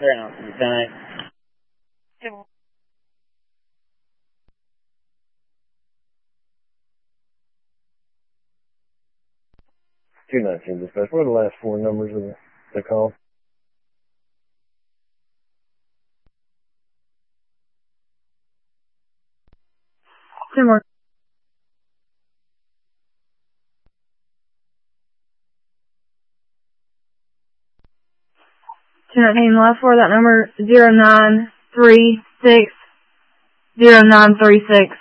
Ground. Time. 219 dispatch. What are the last four numbers of the call? Two more. 219, the last four of that number, 09360936.